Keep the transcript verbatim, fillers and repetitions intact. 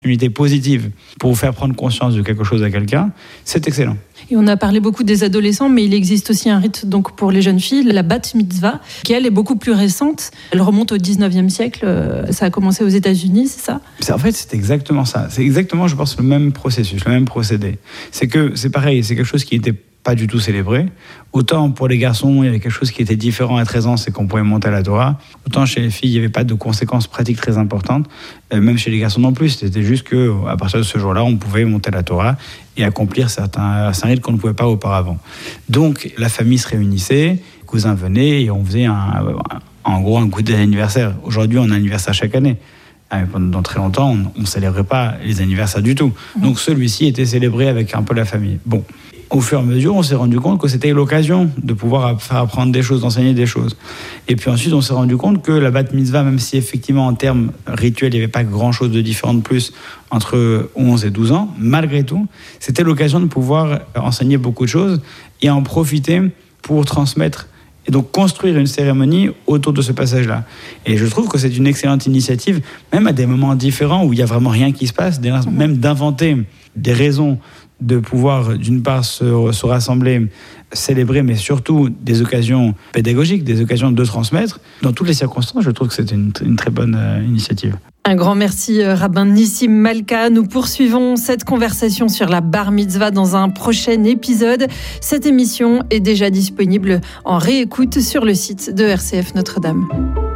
une unité positive pour vous faire prendre conscience de quelque chose à quelqu'un, c'est excellent. Et on a parlé beaucoup des adolescents, mais il existe aussi un rite donc, pour les jeunes filles, la bat mitzvah, qui elle est beaucoup plus récente. Elle remonte au dix-neuvième siècle, ça a commencé aux États-Unis, c'est ça ? En fait, c'est exactement ça. C'est exactement, je pense, le même processus, le même procédé. C'est que c'est pareil, c'est quelque chose qui était pas du tout célébré. Autant pour les garçons, il y avait quelque chose qui était différent à treize ans, c'est qu'on pouvait monter à la Torah. Autant chez les filles, il n'y avait pas de conséquences pratiques très importantes. Euh, même chez les garçons non plus. C'était juste qu'à partir de ce jour-là, on pouvait monter à la Torah et accomplir certains, certains rites qu'on ne pouvait pas auparavant. Donc, la famille se réunissait, les cousins venaient et on faisait un, un, en gros un goûter d'anniversaire. Aujourd'hui, on a un anniversaire chaque année. Pendant très longtemps, on ne célébrait pas les anniversaires du tout. Donc, celui-ci était célébré avec un peu la famille. Bon. Au fur et à mesure, on s'est rendu compte que c'était l'occasion de pouvoir faire apprendre des choses, d'enseigner des choses. Et puis ensuite, on s'est rendu compte que la bat mitzvah, même si effectivement en termes rituels, il n'y avait pas grand-chose de différent de plus entre onze et douze ans, malgré tout, c'était l'occasion de pouvoir enseigner beaucoup de choses et en profiter pour transmettre et donc construire une cérémonie autour de ce passage-là. Et je trouve que c'est une excellente initiative, même à des moments différents où il n'y a vraiment rien qui se passe, même d'inventer des raisons de pouvoir, d'une part, se, se rassembler, célébrer, mais surtout des occasions pédagogiques, des occasions de transmettre. Dans toutes les circonstances, je trouve que c'est une, une très bonne euh, initiative. Un grand merci, Rabbin Nissim Malka. Nous poursuivons cette conversation sur la bar mitzvah dans un prochain épisode. Cette émission est déjà disponible en réécoute sur le site de R C F Notre-Dame.